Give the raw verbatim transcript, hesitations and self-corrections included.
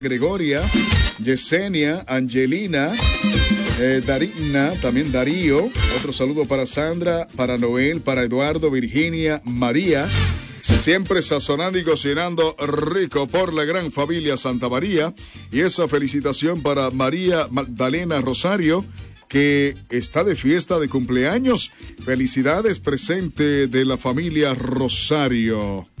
Gregoria, Yesenia, Angelina, eh, Darina, también Darío. Otro saludo para Sandra, para Noel, para Eduardo, Virginia, María. Siempre sazonando y cocinando rico por la gran familia Santa María. Y esa felicitación para María Magdalena Rosario, que está de fiesta de cumpleaños. Felicidades, presente de la familia Rosario.